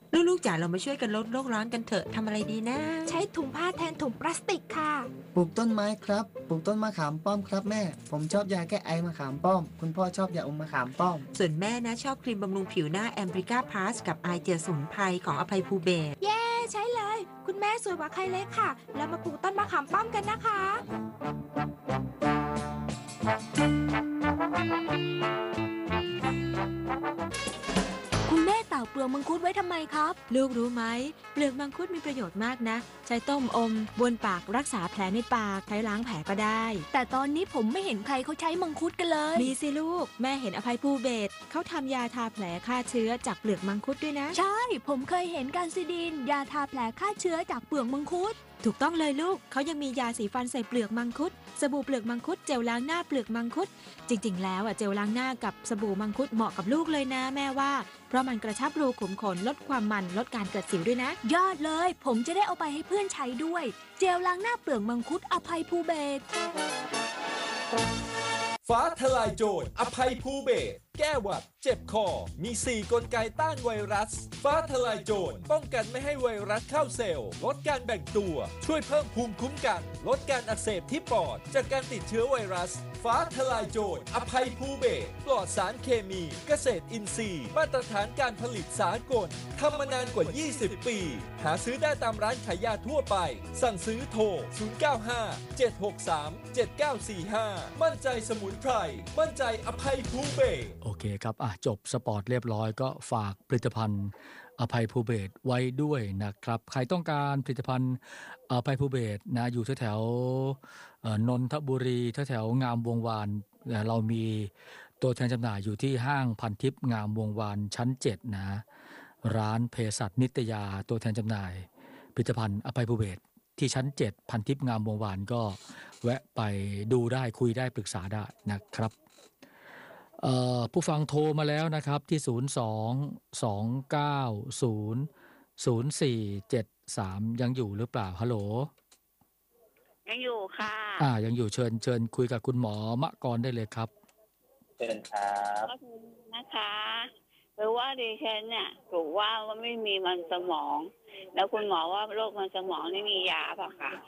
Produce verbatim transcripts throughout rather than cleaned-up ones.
ลูกๆจ๋าเรามาช่วยกันลดโลกร้อนกันเถอะทำอะไรดีนะใช้ถุงผ้าแทนถุงพลาสติกค่ะปลูกต้นไม้ครับปลูกต้นมะขามป้อมครับแม่ผมชอบยาแก้ไอมะขามป้อมคุณพ่อชอบยาอมมะขามป้อมส่วนแม่นะชอบครีมบำรุงผิวหน้าแอมบริก้าพลัสกับไอเจลสมุนไพรของอภัยภูเบศรเย้ใช้เลยคุณแม่สวยกว่าใครเลยค่ะแล้วมาปลูกต้นมะขามป้อมกันนะคะคุณแม่เต่าเปลือกมังคุดไว้ทำไมครับลูกรู้ไหมเปลือกมังคุดมีประโยชน์มากนะใช้ต้มอมบ้วนปากรักษาแผลในปากใช้ล้างแผลก็ได้แต่ตอนนี้ผมไม่เห็นใครเขาใช้มังคุดกันเลยมีสิลูกแม่เห็นอภัยภูเบศรเขาทำยาทาแผลฆ่าเชื้อจากเปลือกมังคุดด้วยนะใช่ผมเคยเห็นการซิดินยาทาแผลฆ่าเชื้อจากเปลือกมังคุดถูกต้องเลยลูกเขายังมียาสีฟันใส่เปลือกมังคุดสบู่เปลือกมังคุดเจลล้างหน้าเปลือกมังคุดจริงๆแล้วอ่ะเจลล้างหน้ากับสบู่มังคุดเหมาะกับลูกเลยนะแม่ว่าเพราะมันกระชับรูขุมขนลดความมันลดการเกิดสิวด้วยนะยอดเลยผมจะได้เอาไปให้เพื่อนใช้ด้วยเจลล้างหน้าเปลือกมังคุดอภัยภูเบศรฟ้าทลายโจรอภัยภูเบศรแก้หวัดเจ็บคอมีสี่กลไกต้านไวรัสฟ้าทลายโจรป้องกันไม่ให้ไวรัสเข้าเซลล์ลดการแบ่งตัวช่วยเพิ่มภูมิคุ้มกันลดการอักเสบที่ปอดจากการติดเชื้อไวรัสฟ้าทลายโจรอภัยภูเบศรปลอดสารเคมีเกษตรอินทรีย์มาตรฐานการผลิตสากลทำมานานกว่ายี่สิบปีหาซื้อได้ตามร้านขายยาทั่วไปสั่งซื้อโทรศูนย์ เก้า ห้า เจ็ด หก สาม เจ็ด เก้า สี่ ห้ามั่นใจสมุนไพรมั่นใจอภัยภูเบศรโอเคครับอ่ะจบสปอร์ตเรียบร้อยก็ฝากผลิตภัณฑ์อภัยภูเบศรไว้ด้วยนะครับใครต้องการผลิตภัณฑ์อภัยภูเบศรนะอยู่แถวๆนนทบุรีแถวๆงามวงวานเรามีตัวแทนจำหน่ายอยู่ที่ห้างพันทิพย์งามวงวานชั้นเจ็ดนะร้านเภสัชนิตยาตัวแทนจำหน่ายผลิตภัณฑ์อภัยภูเบศรที่ชั้นเจ็ดพันทิพย์งามวงวานก็แวะไปดูได้คุยได้ปรึกษาได้นะครับผู้ฟังโทรมาแล้วนะครับที่ศูนย์ สอง สอง เก้า ศูนย์ ศูนย์ สี่ เจ็ด สามยังอยู่หรือเปล่าฮัลโหลยังอยู่ค่ะอ่ายังอยู่เชิญเชิญคุยกับคุณหมอมะกรได้เลยครับเชิญครับขอบคุณนะคะหรือว่าดิฉันเนี่ยถูกว่าว่าไม่มีมันสมองแล้วคุณหมอว่าโรคมันสมองนี่มียาเปล่าคะ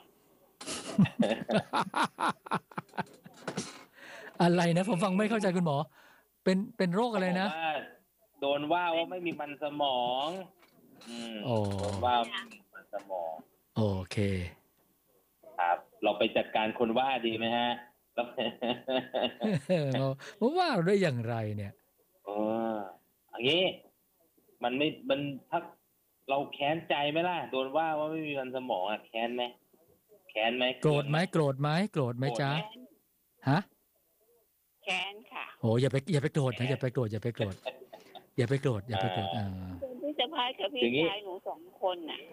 อะไรนะผมฟังไม่เข้าใจคุณหมอเป็นเป็นโรคอะไรนะโดนว่าว่าไม่มีมันสมองอืมโดนว่าไม่มีมันสมองโอเคครับเราไปจัดการคนว่าดีไหมฮะผมว่าได้อย่างไรเนี่ยเอออย่างนี้มันไม่มันถ้าเราแค้นใจไหมล่ะโดนว่าว่าไม่มีมันสมองอ่ะแค้นไหมแค้นไหมโกรธไหมโกรธไหมโกรธไหมจ๊ะฮะแค้นค่ะโหอย่าไปอย่าไปโกรธนะอย่าไปโกรธอย่าไปโกรธอย่าไปโกรธอย่าไปโกรธอ่าพี่สะพ้ายกับพี่ชายหนูสองคนน่ะ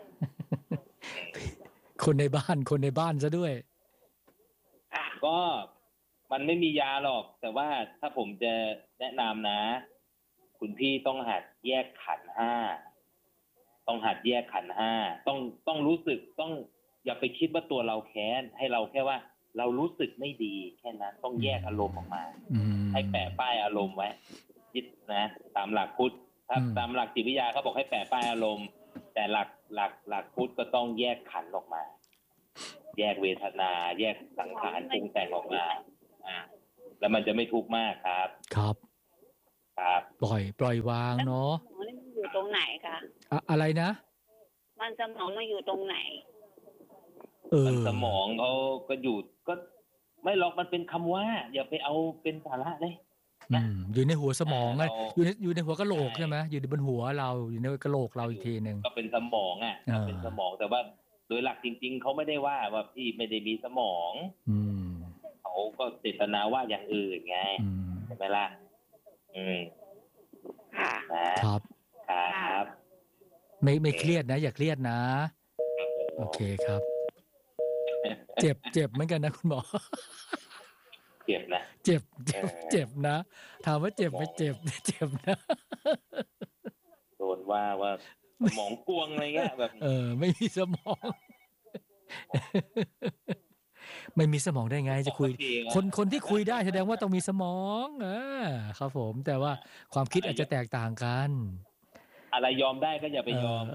คนในบ้านคนในบ้านซะด้วยก็มันไม่มียาหรอกแต่ว่าถ้าผมจะแนะนำนะคุณพี่ต้องหัดแยกขันธ์ห้าต้องหัดแยกขันธ์ห้าต้องต้องรู้สึกต้องอย่าไปคิดว่าตัวเราแค้นให้เราแค่ว่าเรารู้สึกไม่ดีแค่นั้นต้องแยกอารมณ์ออกมาให้แปะป้ายอารมณ์ไว้ยึดนะตามหลักพุทธถ้าตามหลักจิตวิทยาเขาบอกให้แปะป้ายอารมณ์แต่หลักหลักหลักพุทธก็ต้องแยกขันธ์ออกมาแยกเวทนาแยกสังขารปรุงแต่งออกมาอ่าแล้วมันจะไม่ทุกข์มากครับครับครับปล่อยปล่อยวางเนาะมันอยู่ตรงไหนคะอะอะไรนะมันสมองมันอยู่ตรงไหนเออสมองเขาก็อยู่ก็ไม่หรอกมันเป็นคำว่าอย่าไปเอาเป็นสาระเลยนะอยู่ในหัวสมองไงอยู่ในอยู่ในหัวกะโหลกใช่ไหมอยู่ในบนหัวเราอยู่ในกะโหลกเราอีกทีนึงก็เป็นสมองอ่ะเป็นสมองแต่ว่าโดยหลักจริงๆเขาไม่ได้ว่าว่าพี่ไม่ได้มีสมองอืมเขาก็เจตนาว่าอย่างอื่นไงใช่ไหมล่ะอืมค่ะครับครับไม่ไม่เครียดนะอย่าเครียดนะโอเคครับเจ็บเจ็บเหมือนกันนะคุณหมอเจ็บนะเจ็บเจ็บเจ็บนะถามว่าเจ็บไม่เจ็บเจ็บนะโดนว่าว่าสมองกวงอะไรเงี้ยแบบเออไม่มีสมองไม่มีสมองได้ไงจะคุยคนคนที่คุยได้แสดงว่าต้องมีสมองอ่าครับผมแต่ว่าความคิดอาจจะแตกต่างกันอะไรยอมได้ก็อย่าไปยอม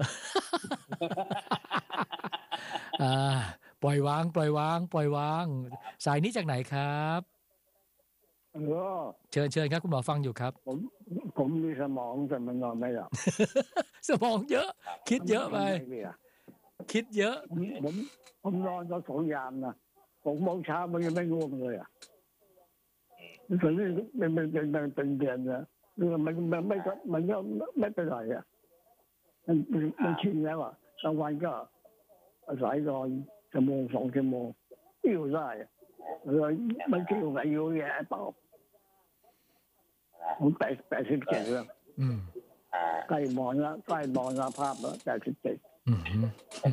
อ่าปล่อยวางปล่อยวางปล่อยวางสายนี้จากไหนครับเออเชิญเชิญครับคุณหมอฟังอยู่ครับผมผมมีสมองแต่มันนอนไม่หลับสมองเยอะ คิดเยอะไปทำงดีอะคิดเยอะผมผมผมนอนตอนสองยามนะหกโมงเช้ามันยังไม่ง่วงเลยอ่ะตอนนี้เป็นเป็นเป็นเป็นเป็นเดือนนะเรื่องมันมันไม่ก็มันก็ไม่เป็นไรอ่ะมันมันมันชินแล้วอ่ะกลางวันก็อาศัยนอนชั่วโมงสองชั่วโมงอยู่ได้อะเลยมันคิดว่าอายุแย่เปล่าผมแปดแปดสิบเจ็ดแล้วอืมใกล้มอนแล้วใกล้มรณภาพแล้วแปดสิบเจ็ดอืม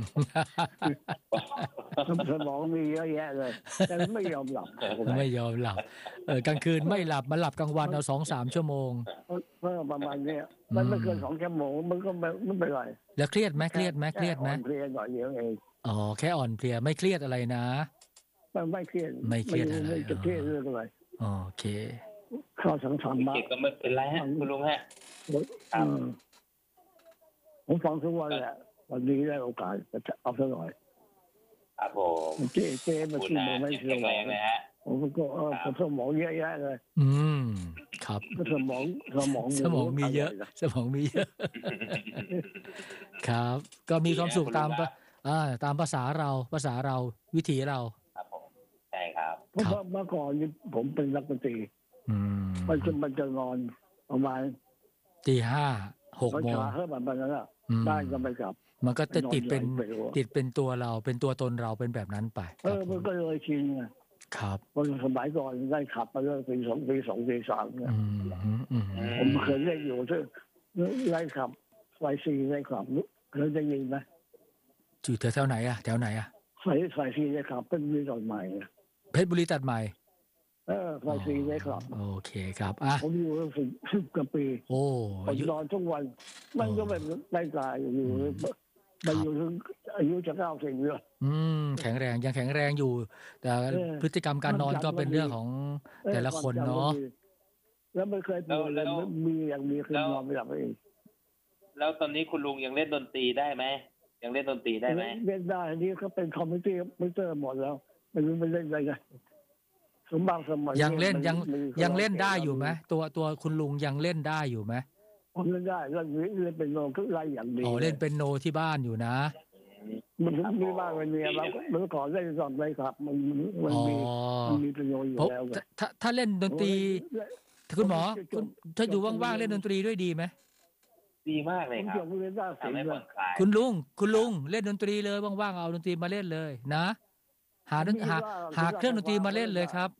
สมองมีเยอะแยะเลยแต่ไม่ยอมหลับไม่ยอมหลับเออกลางคืนไม่หลับมาหลับกลางวันเอาสองสามชั่วโมงเมื่อประมาณเนี้ยมันไม่เกินสองชั่วโมงมันก็ไม่ไม่เป็นไรแล้วเครียดไหมเครียดไหมเครียดไหมแค่อ่อนเพลียหน่อยเดียวเองอ๋อแค่อ่อนเพลียไม่เครียดอะไรนะมันไม่เครียดไม่เครียดอะไรไม่จะเครียดเรื่องอะไรโอเคข้อสังสรรค์มาเด็กก็ไม่เป็นไรฮะคุณลุงฮะ ครับอืมผมฟังทุกวันแหละวันนี้ได้โอกาสจะเอาสักหน่อยครับผมเจ๊เจ๊มาคุณที่นะผมไม่แข็เชื่องแรงนะฮะผมก็เออสมองเยอะแยะเลยอืมครับสมองสมองสมองมีเยอะ สมองมีเยอะ ครับ ก็มีความสุขตามปะอ่าตามภาษาเราภาษาเราวิถีเราครับผมใช่ครับเพราะว่าเมื่อก่อนนี่ผมเป็นนักดนตรีอืมมันจะมันจะนอนประมาณตีห้าหกมันโมงขาเพิ่มแบบนั้นอ่ะอืมบ้านก็ไม่กลับมันก็จะติดเป็นนอนหลับไปหัวติดเป็นตัวเราเป็นตัวตนเราเป็นแบบนั้นไปคเอรับอผมันมก็เลยชินไงครับวันสมัยก่อนได้ขับมาเรื่อยปีสองปีสองปีสามเนี่ยอืมอืมผมเคยเล่นอยู่ที่ไล่ขับไฟซีไล่ขับเคยได้ยินไหมอยู่แถวๆไหนอะแถวไหนอะไฟไฟซีไล่ขับเป็นมีตอนใหม่อะเพชรบุรีตัดใหม่เออไฟซีไล่ขับโอเคครับอ่ะผมอยู่สิบสิบกว่าปีโอ้ผมอายุนอนทุกวัน มันก็แบบไล่ตายอยู่มันอยู่ถึงอายุจะเก้าสิบเลยอืมแข็งแรงยังแข็งแรงอยู่ แต่เออพฤติกรรมการนอนก็เป็นเรื่องของแต่ละคนเนาะแล้วไม่เคยป่วยเลยแล้วมีอย่างมีคือนอนไม่หลับเองแล้วตอนนี้คุณลุงยังเล่นดนตรีได้ไหมยังเล่นดนตรีได้ไหมเล่นได้อันนี้ก็เป็นคอมพิวเตอร์คอมพิวเตอร์หมดแล้วไม่รู้มันเล่นอะไรกันสมบัติสมัยยังเล่นมัยังมียังเล่นได้อยู่ไหมตัวตัวคุณลุงยังเล่นได้อยู่ไหมผมเล่นได้เล่นเล่นเป็นโนก็ไล่อย่างดีอ๋อเล่นเป็นโนที่บ้านอยู่นะมันมีบ้างมันมีเราเมื่อก่อนเล่นสอนเลยครับ มันมันอ๋อมีมันมีประโยชน์อยู่เพราะแล้วไงถ้าถ้าเล่นดนตรีคุณหมอคุณถ้าอยู่ว่างๆเล่นดนตรีด้วยดีไหมดีมากเลยผมครัเกี่ยบวกับเล่นได้สิทำให้เลผ่อย นคลายคุณลุงคุณลุงเล่นดนตรีเลยว่างๆเอาดนตรีมาเล่นเลยนะ หาดนหาหาเครื่องดนตรีมาเล่นเลยครับ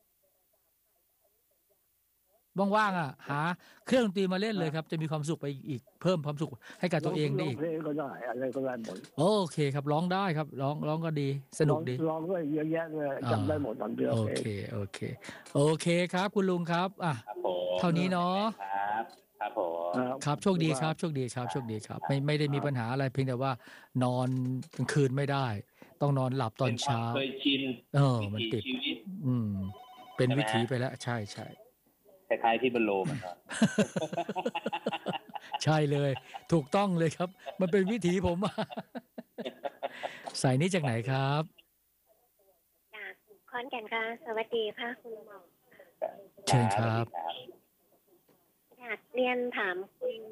ว่างๆอ่ะ หาเครื่องดนตรีมาเล่นเลยครับ จะมีความสุขไปอีกเพิ่มความสุขให้กับตัวเองได้อีกร้เพลงก็ได้อะไรก็ได้หมดโอเคครับร้องได้ครับร้องร้องก็ดีสนุกดีร้องด้วยเยอะแยะเลยจำได้หมดตอนเดียวโอเอเคงโอเคโอเคครับ คุณลุงครับอ่ะครับผมเท่านี้เนาะครับครับผมครับโชคดีครับโชคดีครับโชคดีครับ ไม่ไม่ได้มีปัญหาอะไรเพียงแต่ว่านอนกลางคืนไม่ได้ ต้องนอนหลับตอนเช้าป็ควมเคยชินเออมันวิติถีดชีวิตอืม เป็นใช่ไหมวิถีไปแล้วใช่ใช่คล้ายๆที่บรรโลมันครับใช่เลย ถูกต้องเลยครับ มันเป็นวิถีผม สายนี้จากไหนครับจากขอนแก่นค่ะสวัสดีค่ะคุณหมอเชิญครับอยากเรียนถามคุณ